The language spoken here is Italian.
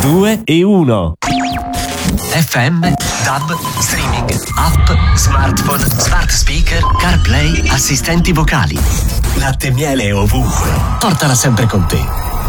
2 e 1. FM, DAB, streaming, app, smartphone, smart speaker, CarPlay, assistenti vocali. Latte e miele ovunque. Portala sempre con te.